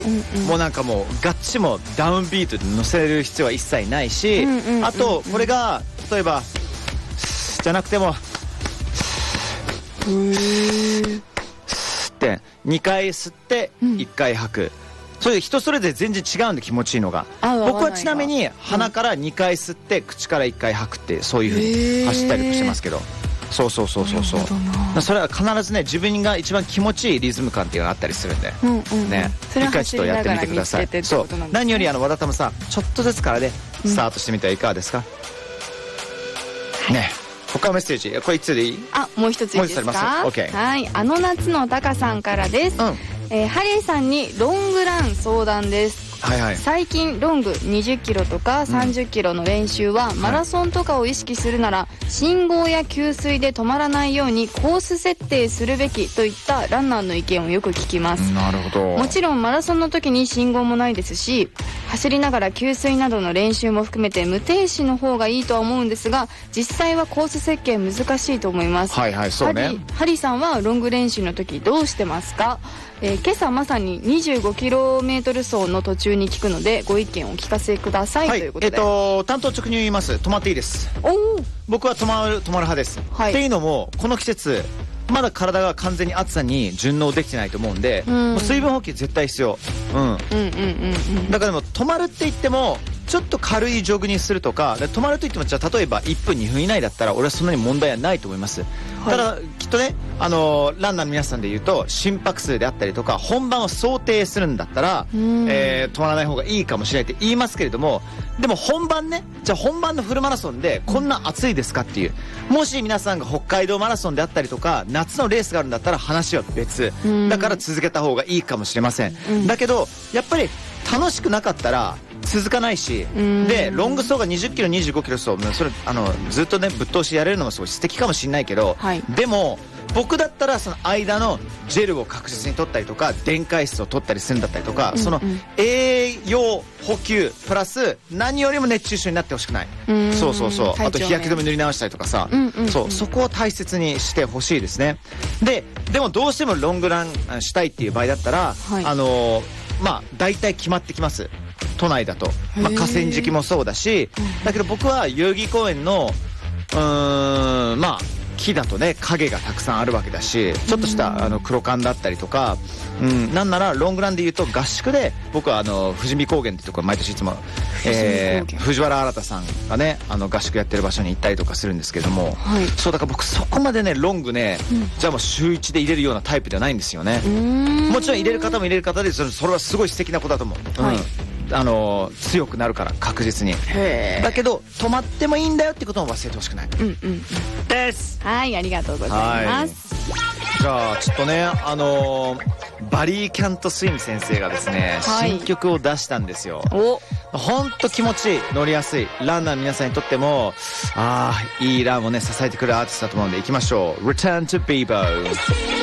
もうなんかもうガッチもダウンビートで乗せる必要は一切ないし、あとこれが例えばじゃなくてもって2回吸って1回吐く、それで人それぞれ全然違うんで気持ちいいのが。僕はちなみに鼻から2回吸って口から1回吐くってそういう風に走ったりとかしてますけど、そうそれは必ずね自分が一番気持ちいいリズム感っていうのがあったりするんで、ね、一回ちょっとやってみてください。そう、何より和田たむさんちょっとずつからでスタートしてみてはいかがですか、ね。他メッセージこれ1通でいい？ もう一ついいですか？はい、あの夏のタカさんからです。ハリーさんにロングラン相談です。最近ロング20キロとか30キロの練習はマラソンとかを意識するなら信号や給水で止まらないようにコース設定するべきといったランナーの意見をよく聞きます。 なるほど。 もちろんマラソンの時に信号もないですし、走りながら給水などの練習も含めて無停止の方がいいとは思うんですが、実際はコース設計難しいと思います。 そうね。 ハリーさんはロング練習の時どうしてますか？今朝まさに 25km 走の途中に聞くのでご意見をお聞かせください、ということで、 単刀直入言います。止まっていいです。僕は止まる派です、っていうのもこの季節まだ体が完全に暑さに順応できてないと思うんで、もう水分補給絶対必要。だからでも止まるって言ってもちょっと軽いジョグにするとか、止まると言ってもじゃあ例えば1分2分以内だったら俺はそんなに問題はないと思います。ただきっとねランナーの皆さんで言うと心拍数であったりとか本番を想定するんだったら、止まらない方がいいかもしれないって言いますけれども、でも本番ね、じゃあ本番のフルマラソンでこんな暑いですかっていう、もし皆さんが北海道マラソンであったりとか夏のレースがあるんだったら話は別だから続けた方がいいかもしれません。だけどやっぱり楽しくなかったら続かないし、でロング走が20キロ25キロ走、それずっとねぶっ通しやれるのもすごい素敵かもしれないけど、でも僕だったらその間のジェルを確実に取ったりとか電解質を取ったりするんだったりとか、その栄養補給プラス何よりも熱中症になってほしくない。あと日焼け止め塗り直したりとかさ、そこを大切にしてほしいですね。でもどうしてもロングランしたいっていう場合だったら、大体決まってきます。都内だと、河川敷もそうだし、だけど僕は代々木公園の木だとね影がたくさんあるわけだし、ちょっとした黒缶だったりとか、なんならロングランでいうと合宿で僕は富士見高原っていうところ毎年いつも、藤原新さんがね合宿やってる場所に行ったりとかするんですけども、そうだから僕そこまでねロングね、じゃあもう週1で入れるようなタイプではないんですよね。もちろん入れる方も入れる方でそれはすごい素敵なことだと思う。強くなるから確実に。だけど止まってもいいんだよってことも忘れてほしくないです。 はい、ありがとうございます。 じゃあちょっとねバリー・キャント・スイム先生がですね、新曲を出したんですよ。ほんと気持ちいい、乗りやすい、ランナーの皆さんにとってもいいランをね支えてくれるアーティストだと思うんで、いきましょう。 Return to Bebo。